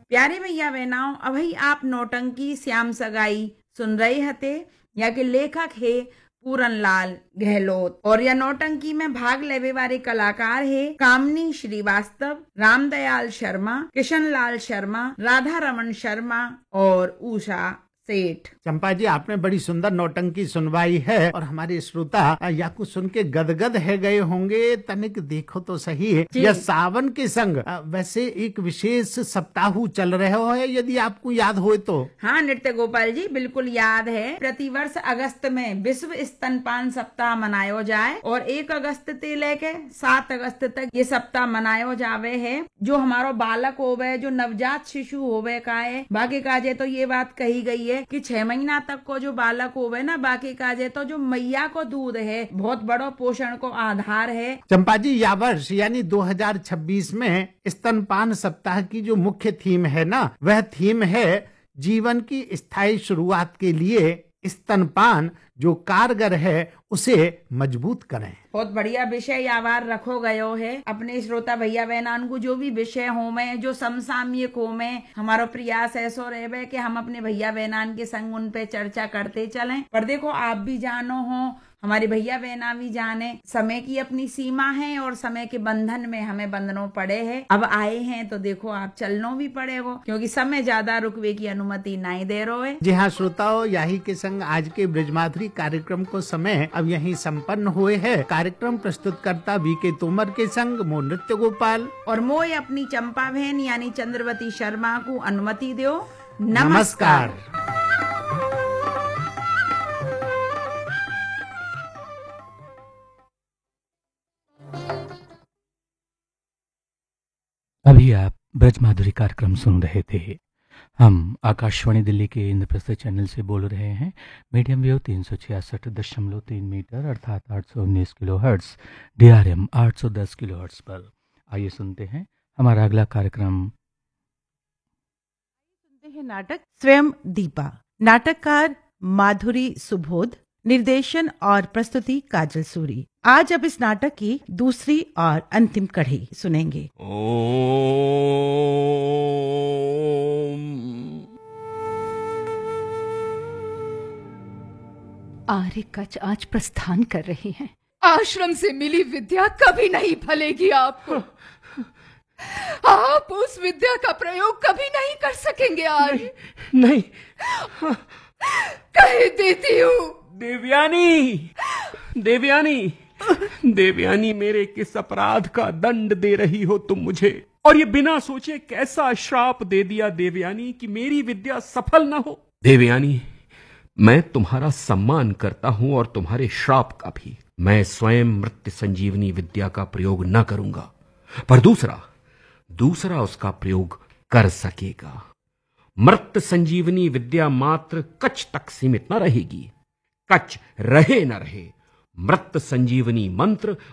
प्यारे भैया बहनाओ, अभी आप नौटंकी श्याम सगाई सुन रहे हते, या के लेखक है पूरनलाल गहलोत। और यह नौटंकी में भाग लेवे वाले कलाकार है कामनी श्रीवास्तव, रामदयाल शर्मा, किशन लाल शर्मा, राधा रमन शर्मा और उषा सेठ। चंपा जी, आपने बड़ी सुंदर नौटंकी सुनवाई है और हमारे श्रोता या कुछ सुन के गदगद है गए होंगे। तनिक देखो तो सही है, यह सावन के संग वैसे एक विशेष सप्ताह चल रहे हो है, यदि आपको याद हो तो। हाँ नृत्य गोपाल जी, बिल्कुल याद है। प्रतिवर्ष अगस्त में विश्व स्तनपान सप्ताह मनायो जाए और 1 अगस्त से लेके 7 अगस्त तक ये सप्ताह मनायो जावे है। जो हमारो बालक होवे, जो नवजात शिशु होवे का है, बाकी काजे तो ये बात कही गई है कि 6 महीना तक को जो बालक होवे ना, बाकी काजे तो जो मैया को दूध है बहुत बड़ो पोषण को आधार है। चंपा जी, या वर्ष यानी 2026 में स्तनपान सप्ताह की जो मुख्य थीम है ना, वह थीम है जीवन की स्थायी शुरुआत के लिए स्तनपान जो कारगर है उसे मजबूत करें। बहुत बढ़िया विषय यावार रखो गयो है। अपने श्रोता भैया बहनान को जो भी विषय हो में, जो समसामयिक हो में, हमारो प्रयास ऐसो रहे कि हम अपने भैया बहनान के संग उन पे चर्चा करते चलें। पर देखो, आप भी जानो हो, हमारे भैया बहना भी जाने, समय की अपनी सीमा है और समय के बंधन में हमें बंधनों पड़े हैं। अब आए हैं तो देखो आप चलनो भी पड़ेगो, क्योंकि समय ज्यादा रुकवे की अनुमति नहीं दे रहो है। जी हाँ श्रोताओं, यही के संग आज के ब्रजमाधुरी कार्यक्रम को समय अब यहीं संपन्न हुए है। कार्यक्रम प्रस्तुतकर्ता वीके तोमर के संग मो नृत्य गोपाल और मोय अपनी चंपा बहन यानी चंद्रवती शर्मा को अनुमति दो। नमस्कार। अभी आप ब्रजमाधुरी कार्यक्रम सुन रहे थे। हम आकाशवाणी दिल्ली के इंद्रप्रस्थ चैनल से बोल रहे हैं। मीडियम वेव 366.3 मीटर अर्थात 819 किलोहर्ट्ज, DRM 810 किलोहर्ट्ज पर। आइए सुनते हैं हमारा अगला कार्यक्रम। सुनते हैं नाटक स्वयं दीपा। नाटककार माधुरी सुबोध, निर्देशन और प्रस्तुति काजल सूरी। आज अब इस नाटक की दूसरी और अंतिम कड़ी सुनेंगे। आर्य कच आज प्रस्थान कर रहे हैं। आश्रम से मिली विद्या कभी नहीं फलेगी आपको। आप उस विद्या का प्रयोग कभी नहीं कर सकेंगे आर्य। नहीं। कह देती हूँ। देवयानी, देवयानी, देवयानी, मेरे किस अपराध का दंड दे रही हो तुम मुझे? और ये बिना सोचे कैसा श्राप दे दिया देवयानी कि मेरी विद्या सफल न हो। देवयानी, मैं तुम्हारा सम्मान करता हूं और तुम्हारे श्राप का भी। मैं स्वयं मृत्यु संजीवनी विद्या का प्रयोग न करूंगा, पर दूसरा उसका प्रयोग कर सकेगा। मृत्यु संजीवनी विद्या मात्र कच्छ तक सीमित न रहेगी। कच्छ रहे न रहे, मृत्यु संजीवनी मंत्र